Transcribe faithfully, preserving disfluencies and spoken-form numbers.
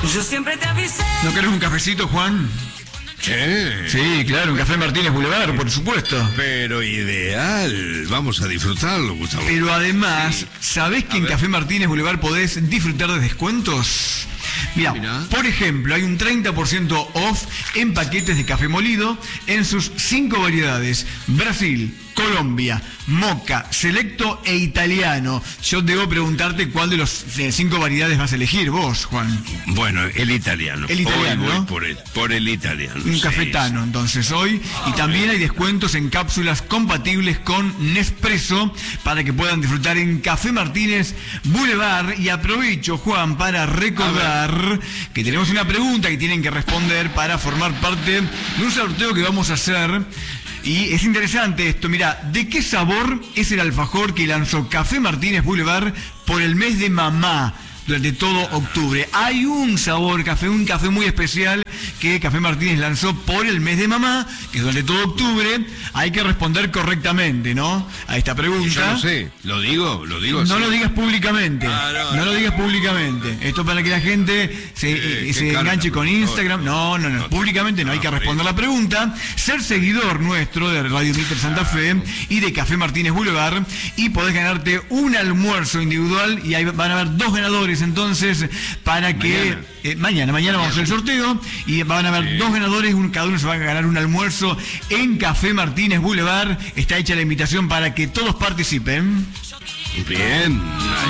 Yo siempre te avisé. ¿No querés un cafecito, Juan? ¿Qué? Sí, claro, un café Martínez Boulevard, por supuesto. Pero ideal. Vamos a disfrutarlo, Gustavo. Pero además, Sí. ¿sabés que A en ver. Café Martínez Boulevard podés disfrutar de descuentos? Mira, Mirá. por ejemplo, hay un treinta por ciento off en paquetes de café molido en sus cinco variedades: Brasil, Colombia, Moca, Selecto e Italiano. Yo debo preguntarte cuál de los eh, cinco variedades vas a elegir vos, Juan. Bueno, el italiano. El italiano, Hoy voy ¿no? por el, por el italiano. Un sí, cafetano, sí. entonces, hoy. Y también hay descuentos en cápsulas compatibles con Nespresso para que puedan disfrutar en Café Martínez Boulevard. Y aprovecho, Juan, para recordar que tenemos una pregunta que tienen que responder para formar parte de un sorteo que vamos a hacer. Y es interesante esto, mira, ¿de qué sabor es el alfajor que lanzó Café Martínez Boulevard por el mes de mamá durante todo octubre? Hay un sabor café, un café muy especial que Café Martínez lanzó por el mes de mamá, que durante todo octubre hay que responder correctamente, ¿no? A esta pregunta. Yo no sé, lo digo, lo digo No así. lo digas públicamente. Ah, no, no, no. lo digas públicamente. Esto para que la gente se, Eh, eh, se qué cara, enganche por con favor. Instagram. No, no, no. No, Públicamente no hay que no, responder la pregunta. Ser seguidor nuestro de Radio Mister Santa Fe y de Café Martínez Boulevard. Y podés ganarte un almuerzo individual. Y ahí van a haber dos ganadores entonces para que... Mañana. Eh, mañana, mañana vamos a hacer el sorteo. Y van a haber Sí. dos ganadores. Un, cada uno se va a ganar un almuerzo en Café Martínez Boulevard. Está hecha la invitación para que todos participen. Bien.